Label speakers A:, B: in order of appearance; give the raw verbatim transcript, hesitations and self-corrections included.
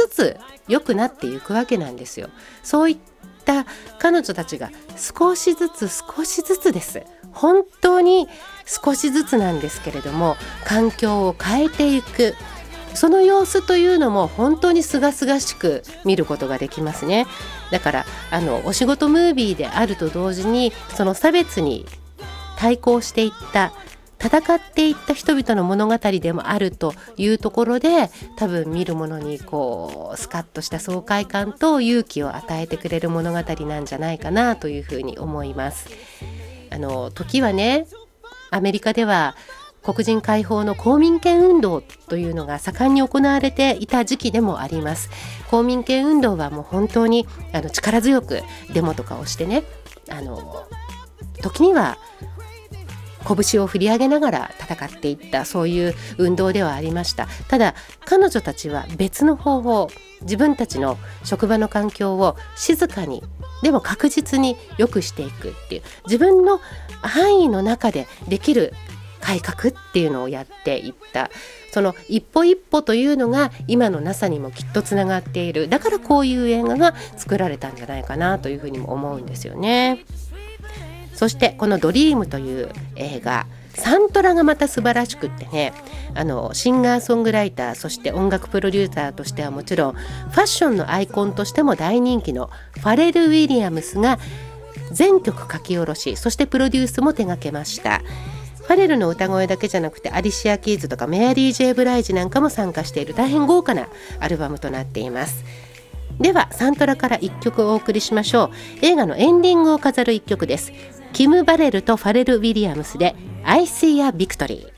A: ずつ良くなっていくわけなんですよ。そういった彼女たちが少しずつ少しずつです。本当に少しずつなんですけれども、環境を変えていく、その様子というのも本当に清々しく見ることができますね。だからあのお仕事ムービーであると同時に、その差別に対抗していった、戦っていった人々の物語でもあるというところで、多分見る者にこうスカッとした爽快感と勇気を与えてくれる物語なんじゃないかなというふうに思います。あの時はね、アメリカでは黒人解放の公民権運動というのが盛んに行われていた時期でもあります。公民権運動はもう本当にあの力強くデモとかをしてね、あの時には拳を振り上げながら戦っていった、そういう運動ではありました。ただ彼女たちは別の方法、自分たちの職場の環境を静かにでも確実に良くしていくっていう、自分の範囲の中でできる改革っていうのをやっていった。その一歩一歩というのが今の ナサ にもきっとつながっている。だからこういう映画が作られたんじゃないかなというふうにも思うんですよね。そしてこのドリームという映画、サントラがまた素晴らしくってね、あのシンガーソングライター、そして音楽プロデューサーとしてはもちろん、ファッションのアイコンとしても大人気のファレル・ウィリアムスが全曲書き下ろし、そしてプロデュースも手掛けました。ファレルの歌声だけじゃなくて、アリシア・キーズとかメアリー・ジェイ・ブライジなんかも参加している大変豪華なアルバムとなっています。ではサントラからいっきょくお送りしましょう。映画のエンディングを飾るいっきょくです。キム・バレルとファレル・ウィリアムスで I See a Victory。